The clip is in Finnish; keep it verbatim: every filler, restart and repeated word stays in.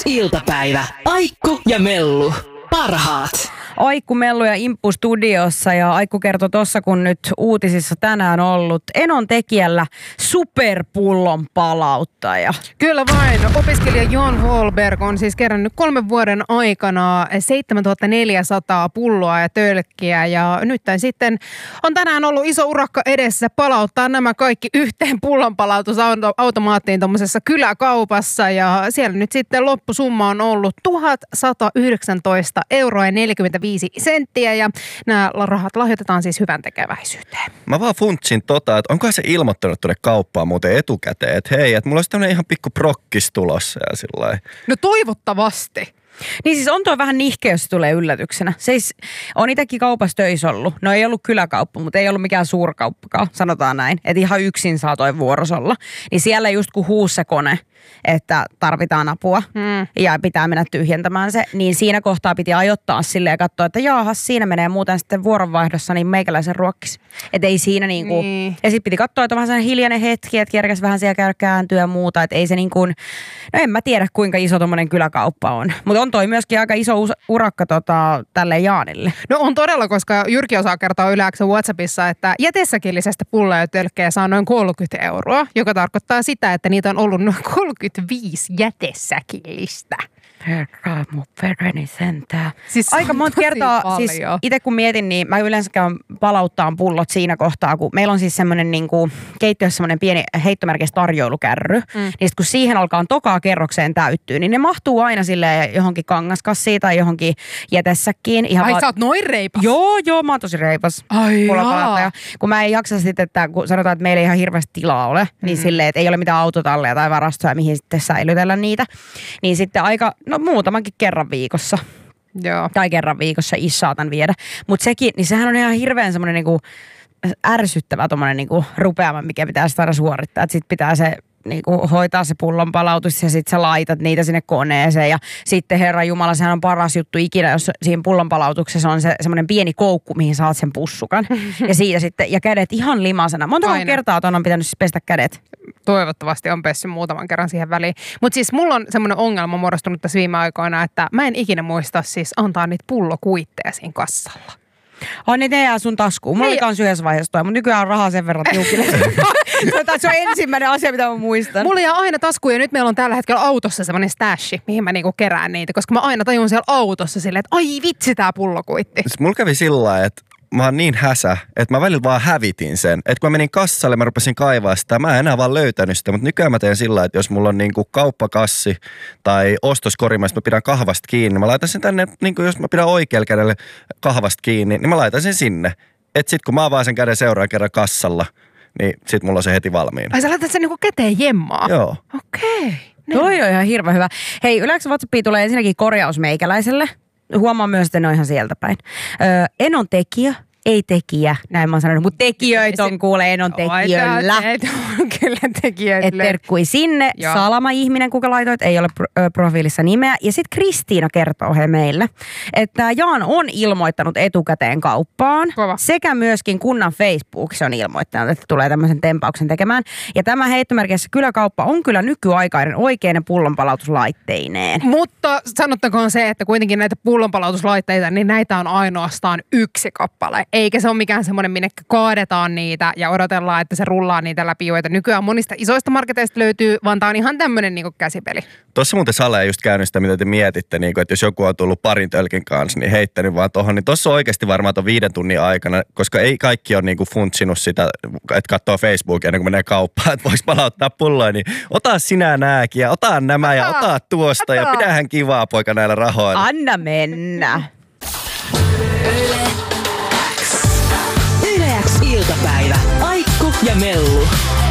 iltapäivä. Aikku ja Mellu. Parhaat. Aikku, Mellu ja Imppu studiossa ja Aikku kertoi tuossa, kun nyt uutisissa tänään ollut Enon tekijällä superpullon palauttaja. Kyllä vain. Opiskelija Jon Holberg on siis kerännyt kolmen vuoden aikana seitsemäntuhatta neljäsataa pulloa ja tölkkiä ja nyt sitten on tänään ollut iso urakka edessä palauttaa nämä kaikki yhteen pullonpalautusautomaattiin tuommoisessa kyläkaupassa ja siellä nyt sitten loppusumma on ollut tuhatsatayhdeksäntoista euroa ja neljäkymmentäviisi senttiä ja nämä rahat lahjoitetaan siis hyvän tekeväisyyteen. Mä vaan funtsin tota, että onkohan se ilmoittanut tuonne kauppaan muuten etukäteen, että hei, että mulla olisi tämmöinen ihan pikku prokkis tulossa ja sillä No toivottavasti. Niin siis on tuo vähän nihkeä, jos se tulee yllätyksenä. Siis on itsekin kaupassa töissä ollut. No ei ollut kyläkauppa, mutta ei ollut mikään suurkauppakaan, sanotaan näin. Että ihan yksin saa toi vuoros olla. Niin siellä just kun huusi se kone, että tarvitaan apua mm. ja pitää mennä tyhjentämään se, niin siinä kohtaa piti ajoittaa silleen ja katsoa, että jaahas, siinä menee muuten sitten vuoronvaihdossa niin meikäläisen ruokkis. Että ei siinä niinku, niin. Ja sitten piti katsoa, että on vähän sellainen hiljainen hetki, että kerkäs vähän siellä käydä kääntyä ja muuta, että ei se niinku, no en mä tiedä kuinka iso tommonen kyläkauppa on. Mutta on toi myöskin aika iso urakka tota, tälle Jaanille. No on todella, koska Jyrki osaa kertoa yleensä WhatsAppissa, että jätesäkillisestä pulloa ja tölkkejä saa noin kolmekymmentä euroa, joka tarkoittaa sitä, että niitä on ollut noin kolmekymmentäviisi jätesäkillistä. Herra mun pereni sentää. Siis aika monta kertaa, siis itse kun mietin, niin mä yleensä käyn palauttaan pullot siinä kohtaa, kun meillä on siis semmoinen niinku, keittiössä semmoinen pieni heittomerkeissä tarjoilukärry. Mm. Niin sit kun siihen alkaa tokaa kerrokseen täyttyy, niin ne mahtuu aina silleen johonkin kangaskassiin tai johonkin jätesäkkiin. Ihan Ai va- sä oot noin reipas? Joo, joo, mä oon tosi reipas. Ai kun mä en jaksa sitten, että kun sanotaan, että meillä ei ihan hirveästi tilaa ole, niin mm. silleen, että ei ole mitään autotalleja tai varastoja, mihin sitten säilytellä niitä. Niin sitten aika, no muutamankin kerran viikossa. Joo. Tai kerran viikossa issaatan viedä. Mutta sekin, niin sehän on ihan hirveän semmoinen niinku ärsyttävä tommonen niinku rupeama, mikä pitää sitä aina suorittaa. Että sit pitää se niinku hoitaa se pullon palautus ja sit sä laitat niitä sinne koneeseen. Ja sitten Herra Jumala, sehän on paras juttu ikinä, jos siinä pullon palautuksessa on se semmoinen pieni koukku, mihin saat sen pussukan. ja siitä sitten, ja kädet ihan limasena. Monta kertaa ton on pitänyt pestä kädet? Toivottavasti on pessy muutaman kerran siihen väliin. Mutta siis mulla on semmoinen ongelma muodostunut tässä viime aikoina, että mä en ikinä muista siis antaa niitä pullokuitteja siinä kassalla. On niitä jää sun taskuun. Mulla oli kans yhdessä vaiheessa toi, mutta nykyään on rahaa sen verran tiukille. Se on ensimmäinen asia, mitä mä muistan. Mulla jää aina taskuun ja nyt meillä on tällä hetkellä autossa semmoinen stashi, mihin mä niinku kerään niitä, koska mä aina tajun siellä autossa silleen, että ai vitsi tää pullokuitti. Siis mulla kävi sillä lailla, että mä oon niin häsä, että mä välillä vaan hävitin sen. Että kun mä menin kassalle, mä rupesin kaivaa sitä, mä en enää vaan löytänyt sitä. Mutta nykyään mä teen sillä lailla, että jos mulla on niinku kauppakassi tai ostoskori, mä pidän kahvasta kiinni. Mä laitan sen tänne, niinku jos mä pidän oikealla kädellä kahvasta kiinni, niin mä laitan sen sinne. Että sit kun mä avaan sen käden seuraavan kerran kassalla, niin sit mulla on se heti valmiina. Ai sä laitat sen niinku käteen jemmaa? Joo. Okei. Okay. Toi on ihan hirveän hyvä. Hei, yleensä WhatsAppiin tulee ensinnäkin korjaus meikäläiselle. Huomaan myös, että ne on ihan sieltä päin. Öö, Enon tekijä, ei tekijä, näin mä oon sanonut, mutta tekijöitä on kuule Enon tekijöillä. On kyllä tekijöitä. Et terkkui sinne, Joo. Salama-ihminen, kuka laitoit, ei ole pro- profiilissa nimeä. Ja sitten Kristiina kertoo he meille, että Jaan on ilmoittanut etukäteen kauppaan. Kova. Sekä myöskin kunnan Facebook se on ilmoittanut, että tulee tämmöisen tempauksen tekemään. Ja tämä heittomerkissä kyläkauppa on kyllä nykyaikainen oikeinen pullonpalautuslaitteineen. Mutta sanottakoon se, että kuitenkin näitä pullonpalautuslaitteita, niin näitä on ainoastaan yksi kappale. Eikä se ole mikään semmoinen, minne kaadetaan niitä ja odotellaan, että se rullaa niitä läpi, joita nykyään monista isoista marketeista löytyy, vaan tämä on ihan tämmöinen niin kuin käsipeli. Tuossa muuten Sale ei just käynyt sitä, mitä te mietitte, niin kuin, että jos joku on tullut parin tölkin kanssa, niin heittänyt vaan tohon, niin tuossa on oikeasti varmaan tuon viiden tunnin aikana, koska ei kaikki ole niin kuin funtsinut sitä, että katsoo Facebookia ennen kuin menee kauppaan, että voisi palauttaa pulloa, niin ota sinä nääkin ja ota nämä ja ota tuosta ota. Ja pidähän kivaa poika näillä rahoilla. Anna mennä. Yle X iltapäivä. Aikku ja Mellu.